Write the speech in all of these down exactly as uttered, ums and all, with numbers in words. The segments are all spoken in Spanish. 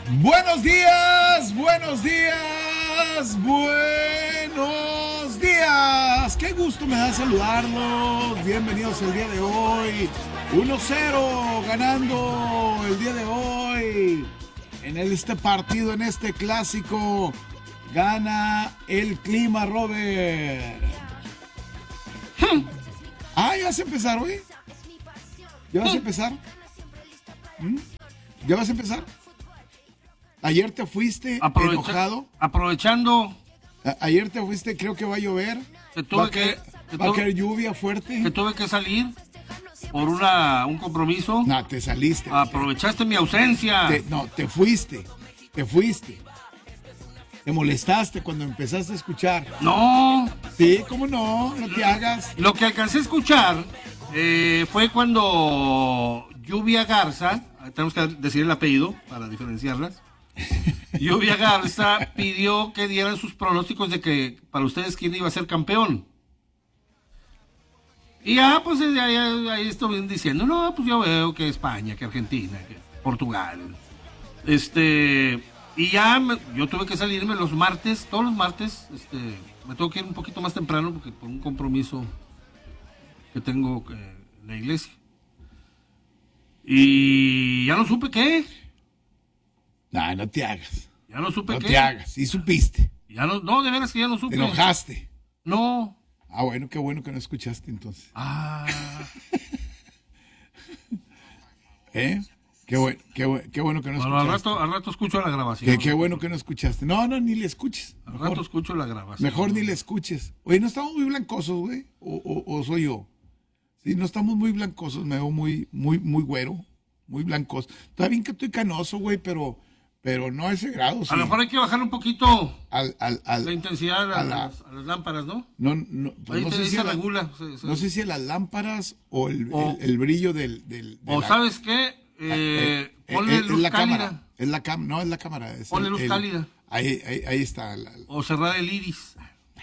Buenos días, buenos días, buenos días. Qué gusto me da saludarlos. Bienvenidos el día de hoy. uno cero ganando el día de hoy. En este partido, en este clásico, gana el clima, Robert. Ah, ¿ya vas a empezar, güey? ¿Ya vas a empezar? ¿Mm? ¿Ya vas a empezar? Ayer te fuiste Aprovecha, enojado. Aprovechando. A, ayer te fuiste, creo que va a llover. Que tuve va a que, caer, que va tuve, a caer lluvia fuerte. Que tuve que salir por una, un compromiso. No, te saliste. Aprovechaste mi ausencia. Te, no, te fuiste. Te fuiste. Te molestaste cuando empezaste a escuchar. No. Sí, ¿cómo no? No te hagas. Lo que alcancé a escuchar eh, fue cuando Lluvia Garza, tenemos que decir el apellido para diferenciarlas. Lluvia Garza pidió que dieran sus pronósticos de que para ustedes quién iba a ser campeón. Y ya, pues ahí, ahí, ahí estuvieron diciendo, no, pues yo veo que España, que Argentina, que Portugal. Este, y ya me, yo tuve que salirme los martes, todos los martes, este, me tengo que ir un poquito más temprano porque por un compromiso que tengo eh, en la iglesia. Y ya no supe qué. No, no te hagas. Ya no supe no qué. No te hagas, sí supiste. Ya no, no, de veras que ya no supe. Te enojaste. No. Ah, bueno, qué bueno que no escuchaste entonces. Ah. ¿Eh? Qué bueno, qué bueno, qué bueno que no bueno, escuchaste. Al rato, al rato escucho la grabación. Qué, qué bueno que no escuchaste. No, no, ni le escuches. Al mejor, rato escucho la grabación. Mejor ni le escuches. Oye, ¿no estamos muy blancosos, güey? O, o, ¿O soy yo? Sí, no estamos muy blancosos. Me veo muy, muy, muy güero. Muy blancos. Está bien que estoy canoso, güey, pero... Pero no a ese grado. Sí. A lo mejor hay que bajar un poquito al, al, al, la intensidad a, a, la, a las lámparas, ¿no? No, no, pues no, sé, si se la, regula, se, se... no sé si a las lámparas o el, o, el, el brillo del... del o la, ¿sabes qué? Eh, eh, ponle es, luz es la cálida. Cámara, es la cámara, no es la cámara. Es ponle el, luz el, cálida. Ahí, ahí, ahí está. La, o cerrar el iris.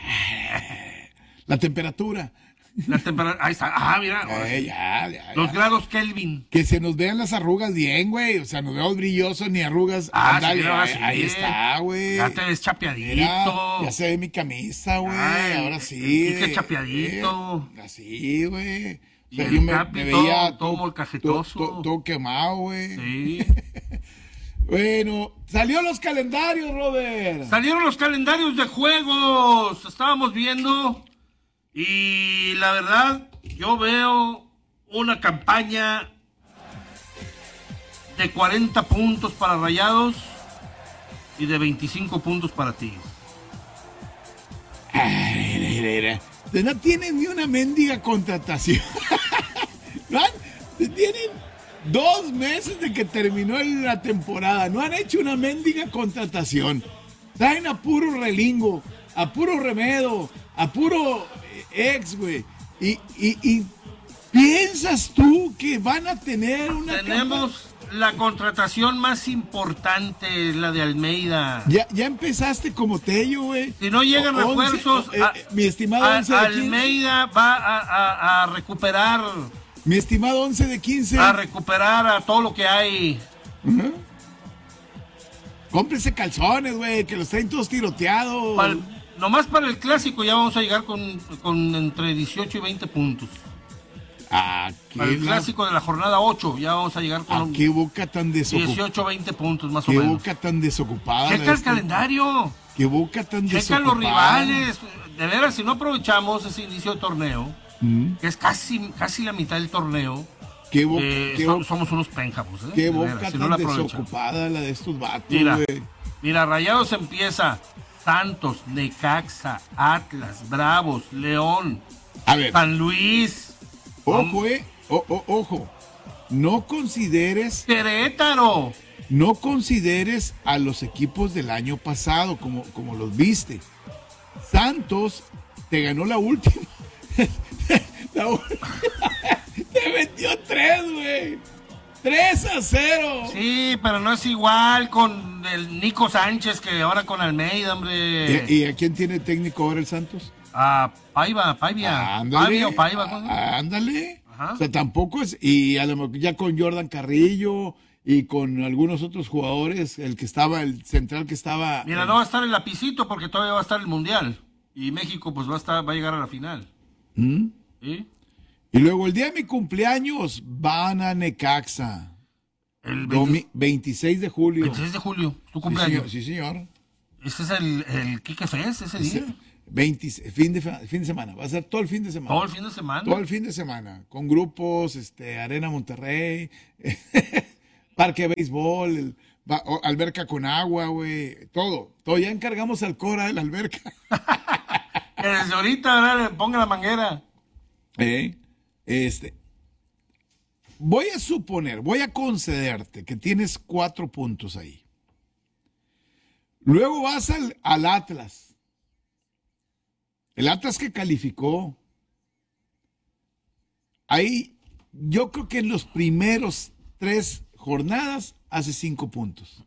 La temperatura. La temperatura, ahí está, ah, mira. Eh, ya, ya, los ya. grados Kelvin. Que se nos vean las arrugas bien, güey. O sea, nos vemos brillosos ni arrugas. Ah, Andale, sí, ahí, sí, ahí está, güey. Ya te ves chapeadito. Mira, ya se ve mi camisa, güey. Ahora sí. Qué chapeadito. Eh, así, güey. O sea, yo me, capi, me veía todo, todo molcajetoso. Todo, todo, todo quemado, güey. Sí. Bueno, salió los calendarios, Robert. Salieron los calendarios de juegos. Estábamos viendo. Y la verdad, yo veo una campaña de cuarenta puntos para Rayados y de veinticinco puntos para Tigres. Ay, mira, mira. No tienen ni una mendiga contratación. ¿No? Tienen dos meses de que terminó la temporada. No han hecho una mendiga contratación. Traen a puro relingo, a puro remedo, a puro ex, güey. Y, y, y piensas tú que van a tener una... Tenemos campa... la contratación más importante, la de Almeida. Ya, ya empezaste como Tello, güey. Si no llegan o, refuerzos, once, a, eh, mi estimado a, once de Almeida quince. Va a, a, a recuperar. Mi estimado once de quince. A recuperar a todo lo que hay. Uh-huh. Cómprese calzones, güey, que los traen todos tiroteados. Pal... Nomás para el clásico ya vamos a llegar con, con entre dieciocho y veinte puntos. Ah, para el clásico de la jornada ocho ya vamos a llegar con ¿A qué boca tan desocupada? dieciocho, veinte puntos más o ¿Qué menos. ¿Qué boca tan desocupada? Checa el calendario. ¿Qué boca tan Checa desocupada? los rivales. De veras, si no aprovechamos ese inicio de torneo, ¿Mm? que es casi, casi la mitad del torneo, ¿Qué boca, eh, qué so, boca, somos unos pénjamos. ¿eh? ¿Qué de boca veras, si tan no la desocupada la de estos vatos, mira, güey? Mira, Rayados empieza... Santos, Necaxa, Atlas, Bravos, León, a ver, San Luis. Ojo, eh, o, o, ojo. No consideres. Querétaro. No consideres a los equipos del año pasado como, como los viste. Santos te ganó la última. la última. Te metió tres, güey. tres a cero. Sí, pero no es igual con el Nico Sánchez que ahora con Almeida, hombre. ¿Y, y a quién tiene técnico ahora el Santos? A Paiva, Paivia. Ándale. Pavia o Paiva. ¿Cómo? Ándale. Ajá. O sea, tampoco es. Y a lo mejor ya con Jordan Carrillo y con algunos otros jugadores, el que estaba, el central que estaba... Mira, en- no va a estar el lapicito porque todavía va a estar el Mundial. Y México pues va a estar, va a llegar a la final. ¿Mm? ¿Sí? Y luego el día de mi cumpleaños van a Necaxa. El Domi- veintiséis de julio. veintiséis de julio, tu Sí, cumpleaños. señor. Sí, señor. Ese es el, el Quique Fest, ese día. veinte, fin, de, fin de semana. Va a ser todo el fin de semana. Todo el fin de semana. Todo el fin de semana. Con grupos, este, Arena Monterrey, Parque de Béisbol, el- va- o- alberca con agua, güey. Todo. Todo. Ya encargamos al Cora de la alberca. Que desde ahorita, ¿verdad? Le ponga la manguera. ¿Eh? Este. Voy a suponer, voy a concederte que tienes cuatro puntos ahí. Luego vas al, al Atlas. El Atlas que calificó. Ahí, yo creo que en los primeros tres jornadas hace cinco puntos.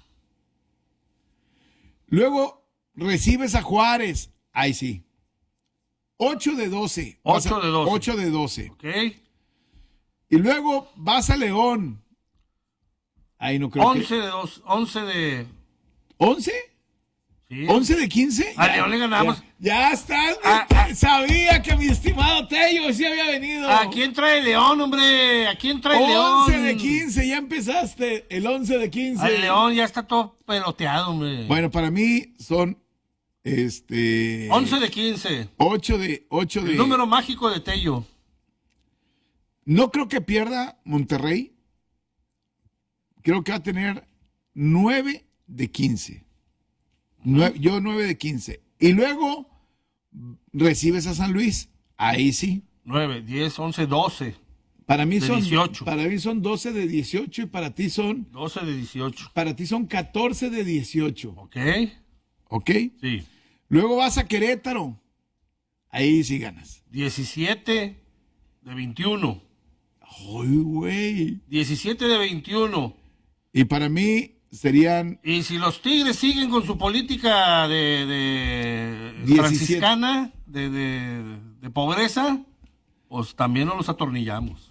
Luego recibes a Juárez. Ahí sí. ocho de doce. Vas a- ocho de doce. ocho de doce. ¿Ok? Y luego vas a León. Ahí no creo once que... de dos, once de... ¿once? ¿Sí? ¿once de quince? A Ya- León le ganamos. Ya, ya estás. Ah, ah. Sabía que mi estimado Tello sí había venido. ¿A quién trae León, hombre? ¿A quién trae once León? de quince, ya empezaste. El once de quince. Al León ya está todo peloteado, hombre. Bueno, para mí son este once de quince. ocho de ocho de El número mágico de Tello. No creo que pierda Monterrey. Creo que va a tener nueve de quince. Nue- yo nueve de quince. Y luego recibes a San Luis. Ahí sí. nueve, diez, once, doce. Para mí De son dieciocho. para mí son doce de dieciocho y para ti son doce de dieciocho. para ti son catorce de dieciocho. ¿Ok? ¿Ok? Sí. Luego vas a Querétaro. Ahí sí ganas. diecisiete de veintiuno. Ay, güey. diecisiete de veintiuno. Y para mí serían Y si los Tigres siguen con su política de, de diecisiete. franciscana, de, de, de pobreza, pues también nos los atornillamos.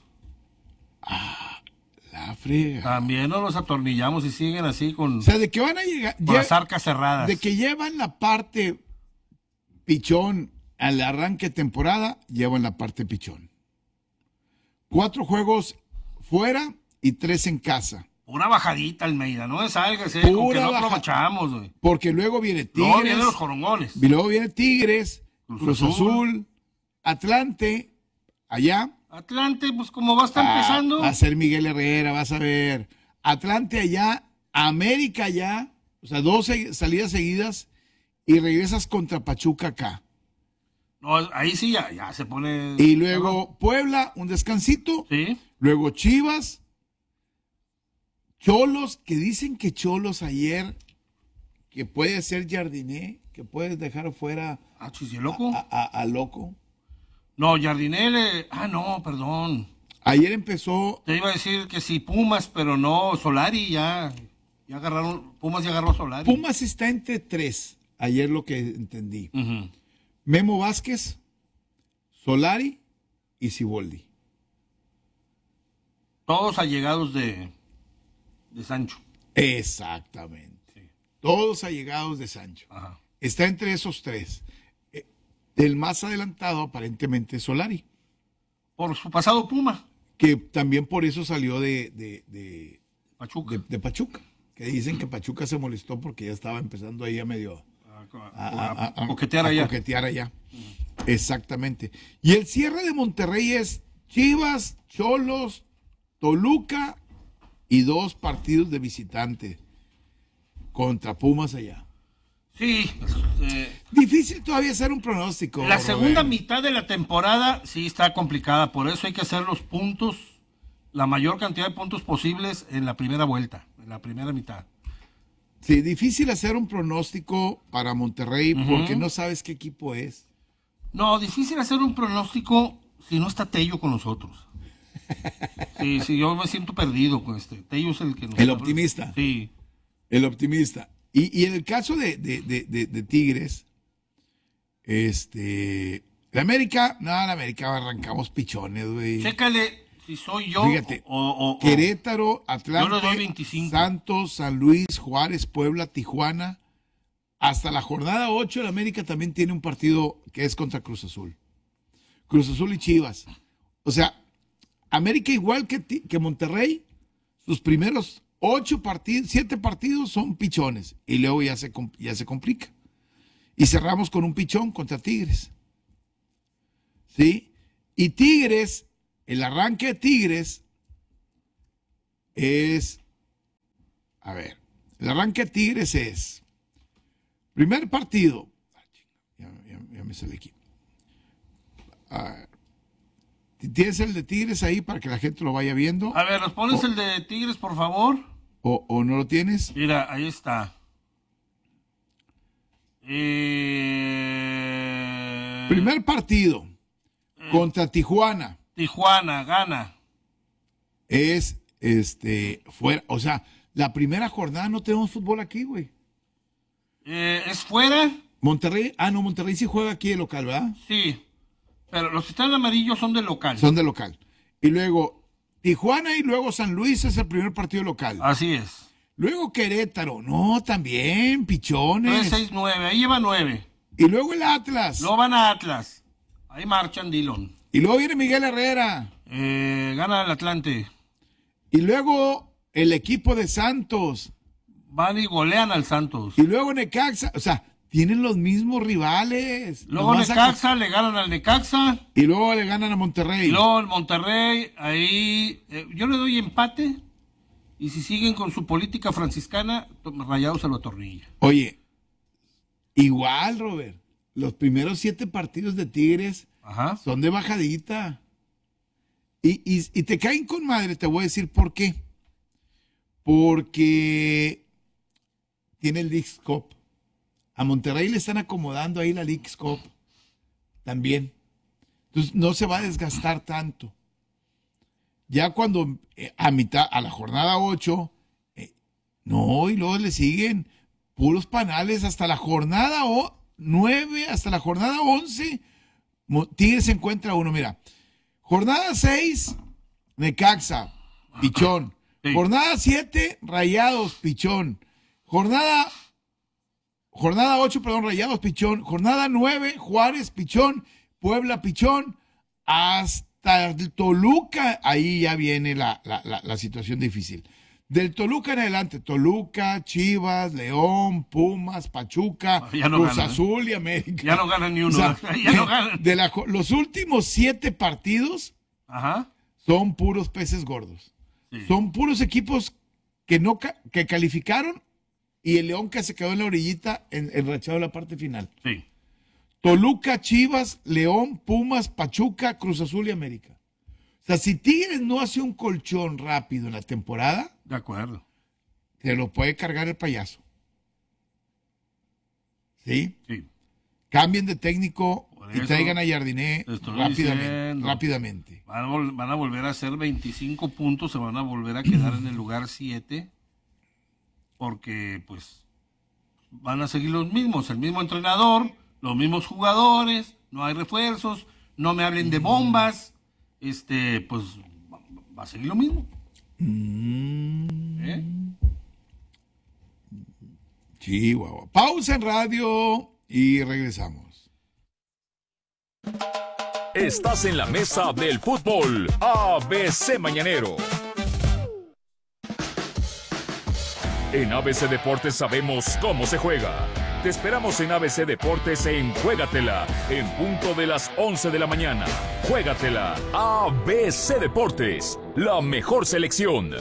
la frega. También nos los atornillamos y siguen así con, O sea, de que van a llegar, con lle- las arcas cerradas. de que llevan la parte pichón al arranque de temporada, llevan la parte pichón. Cuatro juegos fuera y tres en casa. Pura bajadita, Almeida, no es algo así, con Pura que no baja- aprovechamos, güey. Porque luego viene Tigres. Luego vienen los jorongones. Y luego viene Tigres, Cruz Cruz, Azul. Azul, Atlante, allá. Atlante, pues como va a estar Ah, empezando. va a ser Miguel Herrera, vas a ver. Atlante allá, América allá. O sea, dos se- salidas seguidas y regresas contra Pachuca acá. No, ahí sí ya, ya se pone. Y luego Puebla, un descansito. Sí. Luego Chivas. Cholos, que dicen que Cholos ayer, que puede ser Jardiné, que puedes dejar fuera Ah, chis, ¿y el loco? a, a- a Loco. No, Jardinel. Ah, no, perdón. Ayer empezó, Te iba a decir que sí, Pumas, pero no, Solari ya. Ya agarraron. Pumas ya agarró a Solari. Pumas está entre tres, ayer lo que entendí. Ujú. Memo Vázquez, Solari y Siboldi. Todos allegados de, de Sancho. Exactamente. Todos allegados de Sancho. Ajá. Está entre esos tres. Eh, El más adelantado aparentemente es Solari, Por su pasado Puma, que también por eso salió de, de, de, Pachuca. de- de Pachuca. Que dicen que Pachuca se molestó porque ya estaba empezando ahí a medio A, a, a- a- a a- coquetear a allá. coquetear allá. Exactamente. Y el cierre de Monterrey es Chivas, Cholos, Toluca y dos partidos de visitante contra Pumas allá. Sí. eh, Difícil todavía hacer un pronóstico. la Robert. segunda mitad de la temporada sí está complicada. Por eso hay que hacer los puntos, la mayor cantidad de puntos posibles en la primera vuelta, en la primera mitad. Sí, difícil hacer un pronóstico para Monterrey Ujú. porque no sabes qué equipo es. No, difícil hacer un pronóstico si no está Tello con nosotros. Sí, sí, yo me siento perdido con este. Tello es el que nos El optimista. Sí. El optimista. Y, y en el caso de, de, de, de- de Tigres, este. La América, no, la América arrancamos pichones, güey. Chécale, si Si soy yo Fíjate, o, o- o- Querétaro, Yo le doy Atlante, veinticinco. Santos, San Luis, Juárez, Puebla, Tijuana. Hasta la jornada ocho, el América también tiene un partido que es contra Cruz Azul. Cruz Azul y Chivas. O sea, América igual que, ti- que Monterrey, sus primeros ocho partidos, siete partidos son pichones. Y luego ya se, com- ya se complica. Y cerramos con un pichón contra Tigres. ¿Sí? Y Tigres, el arranque de Tigres es, a ver, el arranque de Tigres es, primer partido, ah, chinga, ya, ya- ya me sale aquí. A ver, ¿tienes el de Tigres ahí para que la gente lo vaya viendo? A ver, ¿nos pones Oh. el de Tigres, por favor? ¿O, o no lo tienes? Mira, ahí está. Eh... Primer partido contra Tijuana Tijuana, gana. es, este, fuera, o sea, la primera jornada no tenemos fútbol aquí, güey. Eh, ¿Es fuera? Monterrey, ah, no, Monterrey sí juega aquí de local, ¿verdad? Sí. Pero los que están amarillos son de local. Son de local. Y luego Tijuana y luego San Luis es el primer partido local. Así es. Luego Querétaro, no, también, tres, pichones. seis, nueve. Ahí lleva nueve. Y luego el Atlas. Luego van a Atlas. Ahí marchan Dillon. Y luego viene Miguel Herrera. Eh, gana el Atlante. Y luego el equipo de Santos. Van y golean al Santos. Y luego Necaxa. O sea, tienen los mismos rivales. Luego Nomás Necaxa, le ganan al Necaxa. saca- Y luego le ganan a Monterrey. Y luego el Monterrey, ahí. eh, yo le doy empate. Y si siguen con su política franciscana, to- Rayados a la tornilla. Oye, igual, Robert. Los primeros siete partidos de Tigres Ajá. son de bajadita. Y, y, y te caen con madre, te voy a decir por qué. Porque tiene el Leagues Cup. A Monterrey le están acomodando ahí la Leagues Cup también. Entonces no se va a desgastar tanto. Ya cuando eh, a mitad, a la jornada ocho, eh, no, y luego le siguen puros panales hasta la jornada nueve, hasta la jornada once. Mo- Tigres se encuentra uno, mira. Jornada seis, Necaxa, pichón. Sí. Jornada siete, Rayados, pichón. Jornada, jornada ocho, perdón, Rayados, pichón. Jornada nueve, Juárez, pichón. Puebla, pichón. Hasta el Toluca, ahí ya viene la, la, la, la situación difícil. Del Toluca en adelante, Toluca, Chivas, León, Pumas, Pachuca, Ya no Cruz ganan, ¿eh? Azul y América. Ya no ganan ni O uno. sea, ya no de- ganan. de la jo- los últimos siete partidos Ajá. son puros peces gordos. Sí. Son puros equipos que no ca- que calificaron y el León que se quedó en la orillita en, enrachado en la parte final. Sí. Toluca, Chivas, León, Pumas, Pachuca, Cruz Azul y América. O sea, si Tigres no hace un colchón rápido en la temporada, De acuerdo. se lo puede cargar el payaso. ¿Sí? Sí. Cambien de técnico Por y eso traigan a Jardiné te estoy rápidamente. diciendo. rápidamente. Van a, vol- van a volver a hacer veinticinco puntos, se van a volver a quedar en el lugar siete, porque pues van a seguir los mismos, el mismo entrenador, los mismos jugadores, no hay refuerzos, no me hablen de bombas, este, pues va, va a seguir lo mismo. Mm. ¿Eh? Chihuahua. Pausa en radio y regresamos. Estás en la mesa del fútbol A B C Mañanero. En A B C Deportes sabemos cómo se juega. Te esperamos en A B C Deportes en Juégatela, en punto de las once de la mañana. Juégatela, A B C Deportes, la mejor selección.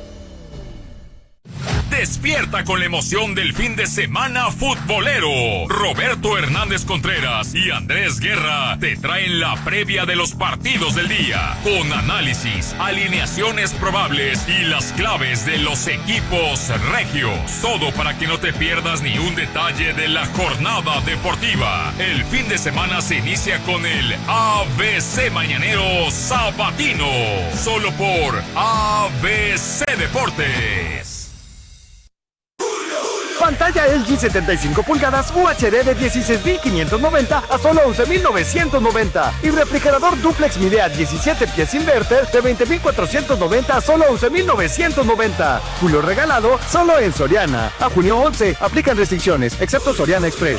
Despierta con la emoción del fin de semana futbolero. Roberto Hernández Contreras y Andrés Guerra te traen la previa de los partidos del día, con análisis, alineaciones probables y las claves de los equipos regios. Todo para que no te pierdas ni un detalle de la jornada deportiva. El fin de semana se inicia con el A B C Mañanero Sabatino, solo por A B C Deportes. Pantalla L G setenta y cinco pulgadas U H D de dieciséis mil quinientos noventa a solo once mil novecientos noventa. Y refrigerador duplex Midea diecisiete pies inverter de veinte mil cuatrocientos noventa a solo once mil novecientos noventa. Julio regalado solo en Soriana. A junio once, aplican restricciones, excepto Soriana Express.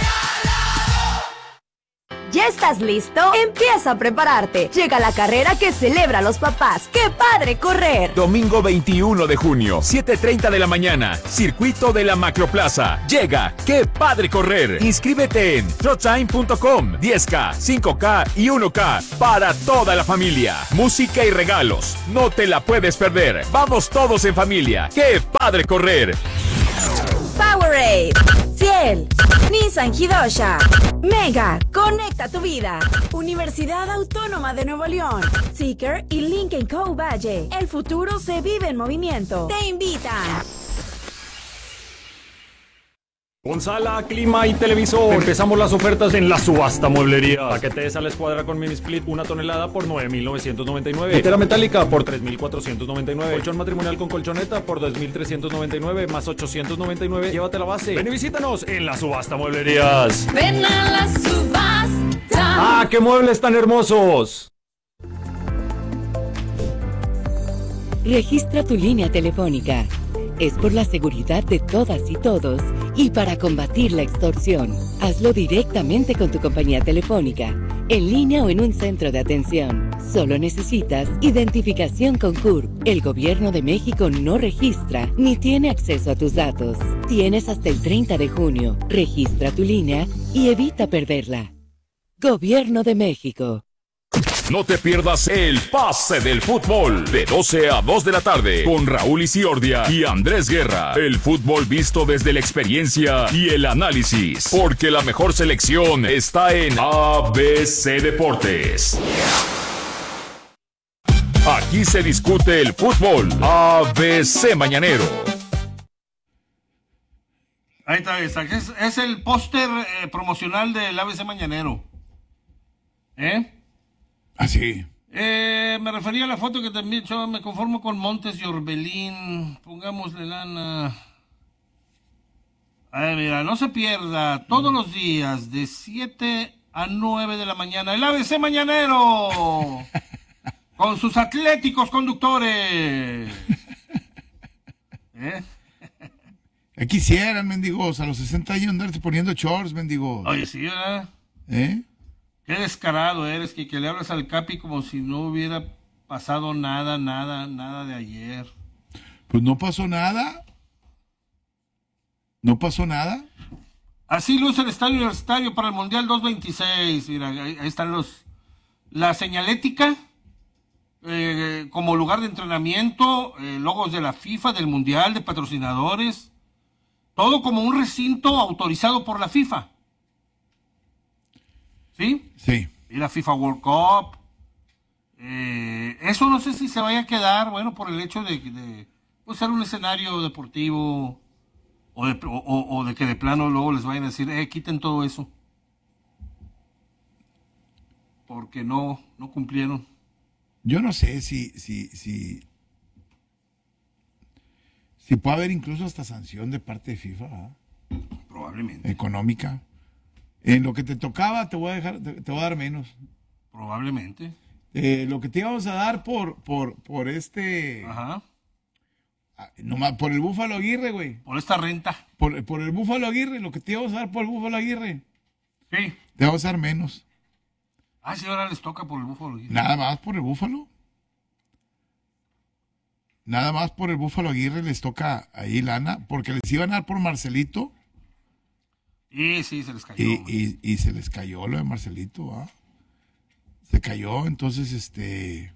¿Ya estás listo? Empieza a prepararte. Llega la carrera que celebra a los papás. ¡Qué padre correr! Domingo veintiuno de junio, siete treinta de la mañana, circuito de la Macroplaza. Llega, ¡qué padre correr! Inscríbete en trotime punto com, diez K, cinco K y uno K para toda la familia. Música y regalos, no te la puedes perder. Vamos todos en familia, ¡qué padre correr! Powerade, Ciel, Nissan Hidosha, Mega, conecta tu vida. Universidad Autónoma de Nuevo León, Seeker y Lincoln Co. Valle. El futuro se vive en movimiento. Te invitan. Con sala, clima y televisor. Empezamos las ofertas en la subasta mueblería. Paquete de sala escuadra con mini split, una tonelada por nueve mil novecientos noventa y nueve. Litera metálica por tres mil cuatrocientos noventa y nueve. Colchón matrimonial con colchoneta por dos mil trescientos noventa y nueve más ochocientos noventa y nueve. Llévate la base. Ven y visítanos en la subasta mueblerías. Ven a la subasta. ¡Ah, qué muebles tan hermosos! Registra tu línea telefónica. Es por la seguridad de todas y todos y para combatir la extorsión. Hazlo directamente con tu compañía telefónica, en línea o en un centro de atención. Solo necesitas identificación con C U R P. El Gobierno de México no registra ni tiene acceso a tus datos. Tienes hasta el treinta de junio. Registra tu línea y evita perderla. Gobierno de México. No te pierdas el pase del fútbol de doce a dos de la tarde con Raúl Isiordia y Andrés Guerra. El fútbol visto desde la experiencia y el análisis, porque la mejor selección está en A B C Deportes. Aquí se discute el fútbol. A B C Mañanero. Ahí está, ahí está. Es, es el póster eh, promocional del A B C Mañanero. ¿Eh? Así. Eh, me refería a la foto que también yo me conformo con Montes y Orbelín. Pongámosle lana. Ay, mira, no se pierda todos los días de siete a nueve de la mañana el A B C Mañanero con sus atléticos conductores. ¿Eh? ¿Qué quisieran, mendigos? A los sesenta años andarte poniendo shorts, mendigos. Oye, sí, ¿verdad? ¿Eh? Qué descarado eres, que, que le hablas al Capi como si no hubiera pasado nada, nada, nada de ayer. Pues no pasó nada. No pasó nada. Así luce el estadio universitario para el Mundial dos veintiséis. Mira, ahí, ahí están los... La señalética, eh, como lugar de entrenamiento, eh, logos de la FIFA, del Mundial, de patrocinadores. Todo como un recinto autorizado por la FIFA. ¿Sí? Sí. Y la FIFA World Cup. Eh, eso no sé si se vaya a quedar, bueno, por el hecho de, de pues, ser un escenario deportivo o de, o, o de que de plano luego les vayan a decir, eh, quiten todo eso. Porque no, no cumplieron. Yo no sé si, si, si, si puede haber incluso hasta sanción de parte de FIFA, ¿eh? Probablemente. Económica. En lo que te tocaba te voy a dejar, te, te voy a dar menos. Probablemente. Eh, lo que te íbamos a dar por, por, por este. Ajá. Nomás por el Búfalo Aguirre, güey. Por esta renta. Por, por el Búfalo Aguirre, lo que te íbamos a dar por el Búfalo Aguirre. Sí. Te vamos a dar menos. Ah, sí, ahora les toca por el Búfalo Aguirre. Nada más por el Búfalo. Nada más por el Búfalo Aguirre les toca ahí lana, porque les iban a dar por Marcelito. Y sí, se les cayó. Y, y, y se les cayó lo de Marcelito, ¿ah? Se cayó, entonces, este,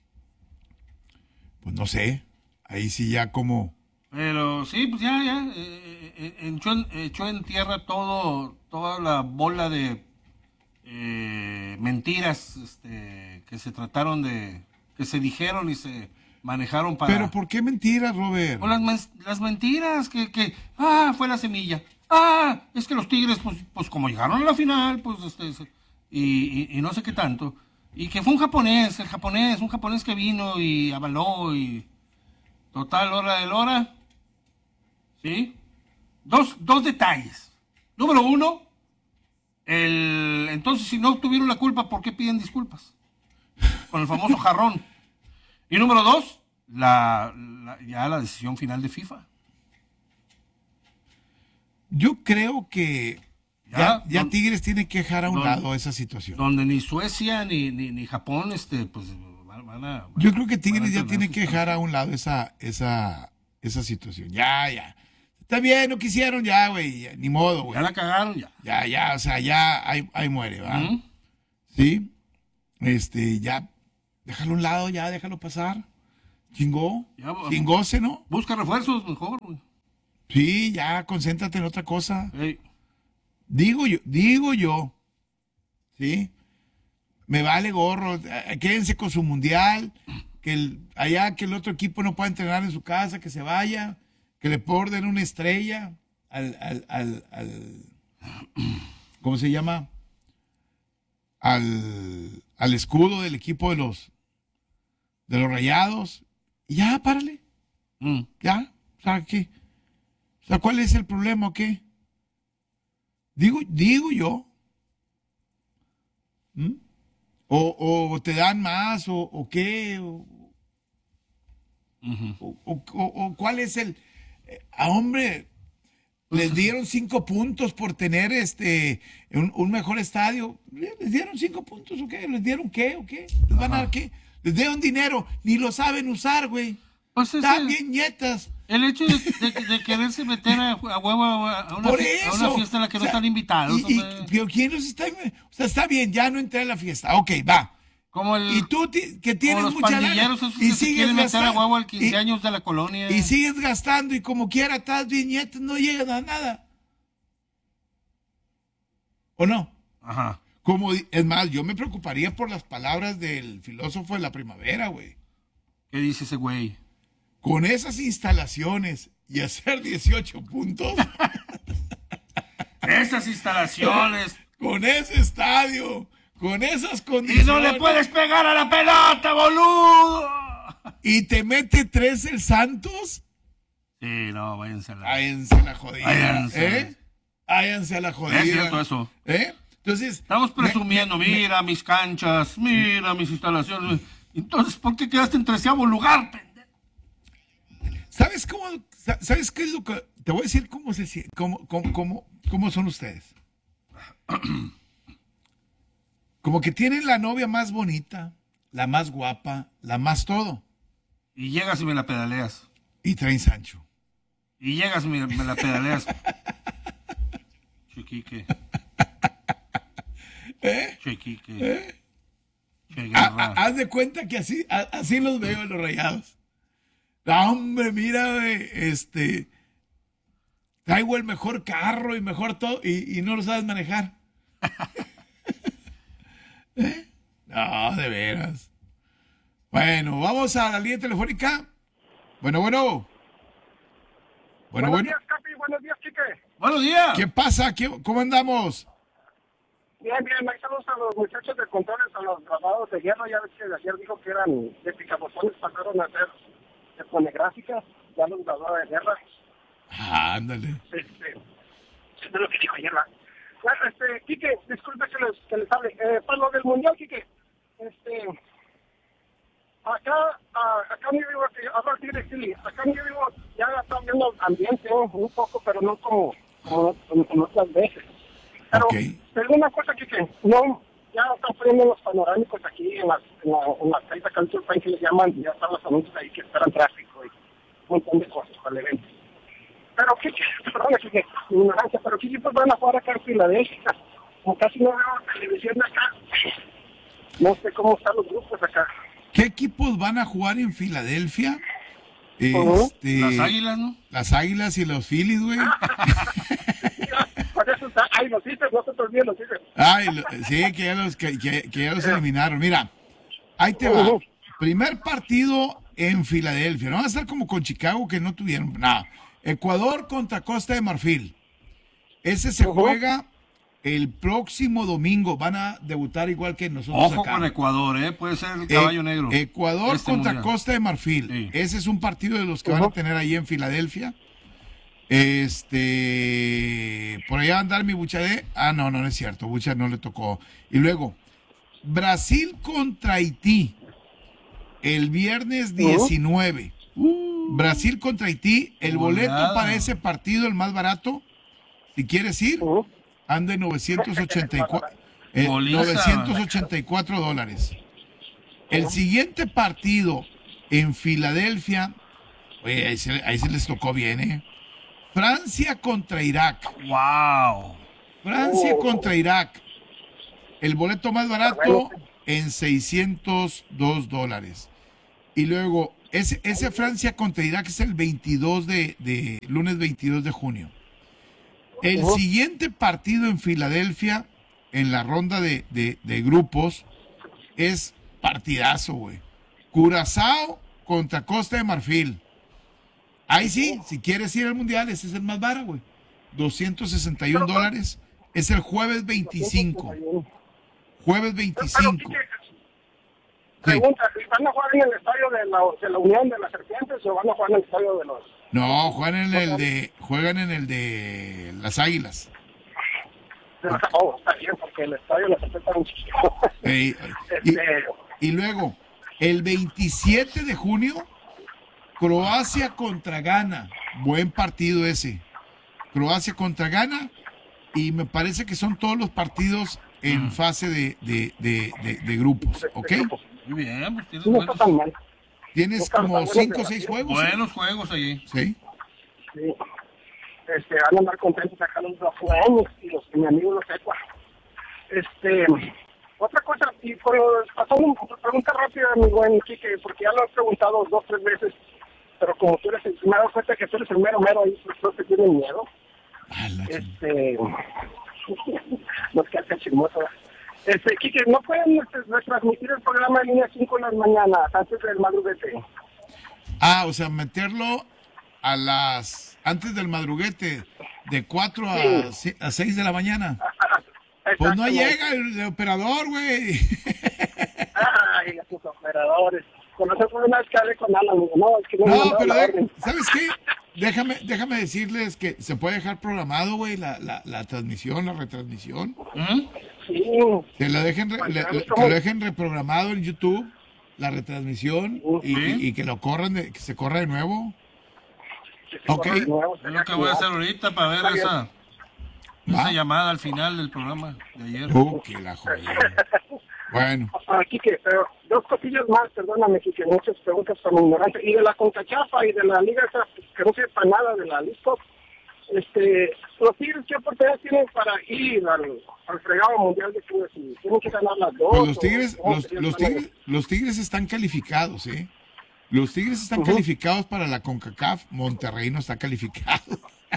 pues no sé, ahí sí ya como... Pero sí, pues ya, ya, eh, eh, echó, en, echó en tierra todo, toda la bola de eh, mentiras este, que se trataron de, que se dijeron y se manejaron para... Pero ¿por qué mentiras, Robert? O las, las mentiras, que, que, ah, fue la semilla. Ah, es que los Tigres, pues, pues como llegaron a la final, pues, este, y, y, y no sé qué tanto. Y que fue un japonés, el japonés, un japonés que vino y avaló y... Total, hora de hora. ¿Sí? dos, dos detalles. Número uno, el, entonces si no tuvieron la culpa, ¿por qué piden disculpas? Con el famoso jarrón. Y número dos, la, la, ya la decisión final de FIFA. Yo creo que ya, Ya, ya don- Tigres tiene que dejar a un don- lado esa situación. Donde ni Suecia ni, ni, ni Japón, este, pues van, van a... Yo creo que Tigres van a ya tener tiene sus que dejar a un lado esa, esa, esa situación. Ya, ya. Está bien, no quisieron, ya, güey. ya, Ni modo, güey. Ya la cagaron, ya. Ya, ya, o sea, ya ahí, ahí muere, ¿va? Ujú. Sí. Este, ya, déjalo a un lado, ya, déjalo pasar. Chingó. Ya, vamos. Chingóse, ¿no? Busca refuerzos mejor, güey. Sí, ya, concéntrate en otra cosa. Ey. Digo yo, digo yo. ¿Sí? Me vale gorro. eh, Quédense con su mundial. Que el, allá que el otro equipo no pueda entrenar en su casa, que se vaya. Que le orden una estrella al, al, al, al ¿cómo se llama? Al, al escudo del equipo de los de los Rayados. Y ya, párale. Mm. Ya. O sea, ¿qué? O sea, ¿cuál es el problema o qué? Digo, digo yo. ¿Mm? O, o te dan más, o, o qué, o, Ujú. o, o- o- o cuál es el... eh, ah, hombre, les dieron cinco puntos por tener este un, un mejor estadio. ¿Les dieron cinco puntos o qué? ¿Les dieron qué o qué? ¿Les van a dar qué? Les dieron dinero, ni lo saben usar, güey. Pues ese- Están bien nietas. El hecho de, de- de quererse meter a, a huevo a, a una, Por fie- a eso. una fiesta en la que O no sea, están invitados. y- y- hombre. pero ¿quién los está? O sea, está bien, ya no entré a la fiesta. Ok, va. Como el, Y tú ti- que como tienes los mucha lana pandilleros esos y que se sigues quieren meter a gastando, huevo al quince y- años de la colonia. y sigues gastando y como quiera estás bien nietas, no llegan a nada. ¿O no? Ajá. Como, di- es más, yo me preocuparía por las palabras del filósofo de la primavera, güey. ¿Qué dice ese güey? Con esas instalaciones y hacer dieciocho puntos, Esas instalaciones. con ese estadio, con esas Y condiciones. no le puedes pegar a la pelota, boludo. Y te mete tres el Santos, Sí, no, váyanse a la... váyanse a la jodida. Váyanse. ¿Eh? Váyanse a la jodida. Es cierto eso. ¿Eh? Entonces. Estamos me- presumiendo, me- me- mira mis canchas, mira mis instalaciones. Entonces, ¿por qué quedaste en treceavo lugar, pendejo? ¿Sabes cómo? sa- ¿Sabes qué es lo que.? Te voy a decir cómo se sie- cómo, cómo, cómo, cómo son ustedes. Como que tienen la novia más bonita, la más guapa, la más todo. Y llegas y me la pedaleas. Y traen Sancho. Y llegas y me, me la pedaleas. Chiquique. ¿Eh? Chiquique. Che Ha- Guerra. ha- haz de cuenta que así, a- así los veo en los Rayados. Ah, hombre, mira, güey, este. Traigo el mejor carro y mejor todo, y, y no lo sabes manejar. ¿Eh? No, de veras. Bueno, vamos a la línea telefónica. Bueno, bueno. Bueno, buenos bueno. días, Capi. Buenos días, Quique. Buenos días. ¿Qué pasa? ¿Qué- ¿Cómo andamos? Bien, bien. Ahí saludos a los muchachos de controles, a los grabados de guerra. Ya ves que ayer dijo que eran de picabotones, pasaron a ser de ponegráficas. Ya los grabados de guerra. Ah, ándale. Sí, sí. Eso es lo que dijo ayer, ¿verdad? Bueno, este, Quique, disculpe que les, que les hable. Eh, para lo del mundial, Quique, este, acá, ah, acá donde yo vivo, que hablo aquí de Chile, acá donde yo vivo, ya está viendo ambiente, ¿no? Un poco, pero no como, como, como, como otras veces. Pero, Ok. pero una cosa, Quique, no, ya están poniendo los panorámicos aquí en las, en la, en las calles acá en Tulpan que les llaman, ya están los anuncios ahí que esperan tráfico y un montón de cosas para el evento. Pero Kike, perdón, Kike, mi ignorancia, pero ¿qué equipos van a jugar acá en Filadelfia? Como casi no veo televisión de acá, no sé cómo están los grupos acá. ¿Qué equipos van a jugar en Filadelfia? Ujú. Este, Las águilas, ¿no? Las águilas y los Phillies, güey. Por eso está, ay, los dices, no se te olviden los dices. Ay, lo- sí, que ya los, que, que- que ya los eliminaron. Mira, ahí te va. Primer partido en Filadelfia. No va a estar como con Chicago que no tuvieron nada. Ecuador contra Costa de Marfil. Ese se juega el próximo domingo. Van a debutar igual que nosotros Ojo acá. con Ecuador, ¿eh? Puede ser el caballo Eh, negro. Ecuador Este contra mundial. Costa de Marfil. Sí. Ese es un partido de los que van a tener ahí en Filadelfia. Este, por allá va a andar mi Buchadé. Ah, no, no, no es cierto. Bucha no le tocó. Y luego, Brasil contra Haití. El viernes diecinueve. Uh, Brasil contra Haití. El boleto Volada. para ese partido, el más barato, si quieres ir, anda en novecientos ochenta y cuatro, eh, Goliza. novecientos ochenta y cuatro dólares. El siguiente partido en Filadelfia, oye, ahí se, ahí se les tocó bien, ¿eh? Francia contra Irak. ¡Wow! Francia contra Irak. El boleto más barato en seiscientos dos dólares. Y luego, ese, ese Francia contra Irak es el veintidós de, de lunes veintidós de junio. El siguiente partido en Filadelfia, en la ronda de, de, de grupos, es partidazo, güey. Curazao contra Costa de Marfil. Ahí sí, si quieres ir al mundial, ese es el más barato, güey. doscientos sesenta y un dólares. Es el jueves veinticinco. Jueves veinticinco. Pregunta, ¿van a jugar en el estadio de la, de la Unión de las Serpientes o van a jugar en el estadio de los... No, juegan en el de, juegan en el de las Águilas. Oh, está bien, porque el estadio les afecta muchísimo. Ey, y, y luego, el veintisiete de junio, Croacia contra Ghana. Buen partido ese. Croacia contra Ghana. Y me parece que son todos los partidos en fase de, de, de, de, de grupos. ¿Ok? Muy bien, pues tienes No buenos, está tan mal. Tienes como cinco o seis juegos. buenos juegos allí. Sí. Sí. Este, van a andar contentos acá los años y los mi amigo los sepa. Este, otra cosa, y por pasó una pregunta rápida, mi buen Quique, porque ya lo he preguntado dos, tres veces, pero como tú eres el, me he dado cuenta que tú eres el mero mero ahí, pues creo que tienen miedo. Ah, la chingada. Este, no es que hace chismoso. Este, Quique, ¿no pueden este, retransmitir el programa de Línea cinco en las mañanas, antes del madruguete? Ah, o sea, meterlo a las antes del madruguete de cuatro a, Sí. a seis de la mañana. Pues no Exactamente. llega el, el operador, güey. Ay, a tus operadores. Con eso fue una vez que hablé con Alan, no, es que no, me No, mandaron pero la de- orden. ¿sabes qué? Déjame, déjame decirles que se puede dejar programado, güey, la, la, la transmisión, la retransmisión. ¿Mm? Sí, Que lo dejen, re- le- le- que lo dejen reprogramado en YouTube, la retransmisión, y, y- y que lo corran, de- que se corra de nuevo. Ok. Es lo que voy a hacer ahorita para ver esa, esa Va. llamada al final del programa de ayer. Uh, que la joya. Bueno, Ah, Quique, pero dos cosillas más, perdóname, Quique, muchas preguntas para mi ignorante. Y de la CONCACHAF y de la liga esa, que no sirve para nada, de la Lisco, este, los Tigres, ¿qué oportunidad tienen para ir al, al fregado mundial de clubes? ¿Y ¿Tienen que ganar las dos? pues los o tigres, cómo los, sería el los plan? tigres, los tigres están calificados, ¿eh? Los tigres están Ujú. calificados para la CONCACAF, Monterrey no está calificado.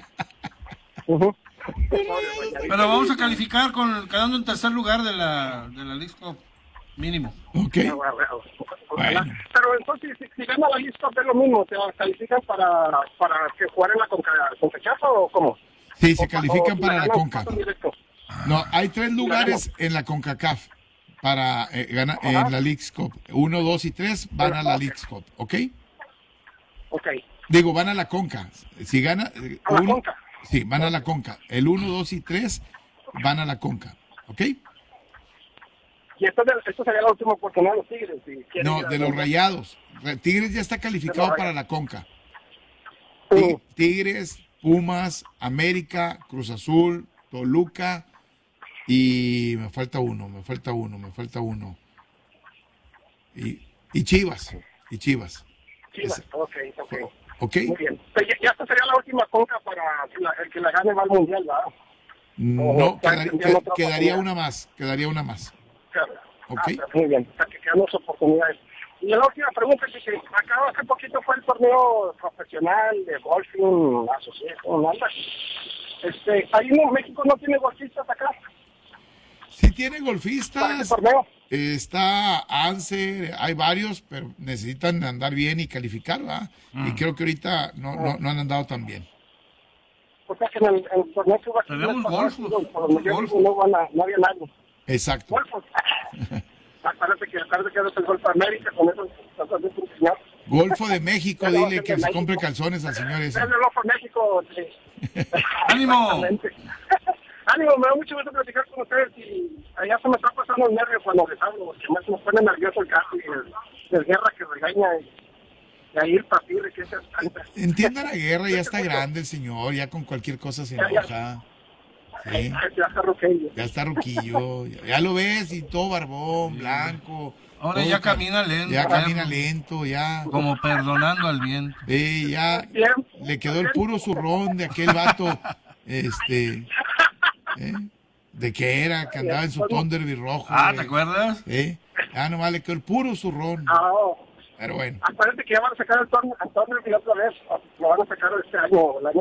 Ujú. Pero vamos a calificar con quedando en tercer lugar de la de la League Cup, mínimo. Ok. Ah, bueno, bueno. Bueno. Pero entonces, si, si gana la lista, ¿es lo mismo? ¿Se califican para, para que jugar en la Conca- CONCACHAF o cómo? Sí, se O- califican o si para la ganan, CONCA. pasan directo. No, hay tres lugares en la CONCACAF para eh, ganar en la Leagues Cup. Uno, dos y tres van a la Leagues Cup, ¿ok? Ok. Digo, van a la CONCA. Si gana... eh, ¿A la uno- CONCA? Sí, van a la CONCA. El uno, dos y tres van a la CONCA, ¿ok? Y esto, de- esto sería la última oportunidad de los Tigres. Si quieren No, ir a de la- los Rayados. Re- Tigres ya está calificado De los para la CONCA. Sí. Ti- Tigres, Pumas, América, Cruz Azul, Toluca y me falta uno, me falta uno, me falta uno. Y, y Chivas, y Chivas. Chivas. Ese. Ok, ok. ¿Ok? Muy bien. Pero ya, ya esta sería la última CONCA para que la- el que la gane va al mundial, ¿verdad? No, O- quedar- tendrían que- otra quedaría oportunidad. una más, quedaría una más. Claro. Ok. Ah, pero muy bien. O sea, que quedan dos oportunidades. Y la última pregunta es que acá hace poquito fue el torneo profesional de golfing, asociación, nada. Este, ahí en México no tiene golfistas acá Si tiene para golfistas, ese torneo. está Anser, hay varios, pero necesitan andar bien y calificar, ¿verdad? Y creo que ahorita no, no, no han andado tan bien. O sea que en el, en el torneo que hubo aquí Tenemos el pasado, golfos, por donde yo golfos. vivo, no, van a- no había nadie. Exacto. Golfos. Acuérdate que acuérdate que eres el Golfo América, con eso estás haciendo un señor. Golfo de México, dile que se compre calzones al señor ese. Es el Golfo de México. Sí. ¡Ánimo! Ánimo, me da mucho gusto platicar con ustedes y allá se me está pasando el nervio cuando les hablo, porque más me pone nervioso el carro y el, el Guerra que regaña y, y ahí el partido de que se espanta. Entienda la Guerra, ya está grande el señor, ya con cualquier cosa se enoja. Sí. Ya está roquillo. Ya está roquillo, ya, ya lo ves y todo barbón, blanco. Ahora todo ya ca- camina lento. Ya ya, camina lento, ya. Como perdonando al viento. Sí, ya le quedó el puro zurrón de aquel vato, este, ¿eh? ¿De qué era? Que andaba en su Thunderbird rojo. Ah, güey. ¿te acuerdas? ¿Eh? Ya nomás le quedó el puro zurrón. Ah, Pero bueno. Acuérdate que ya van a sacar el Thunderbird otra vez. Lo van a sacar este año, el año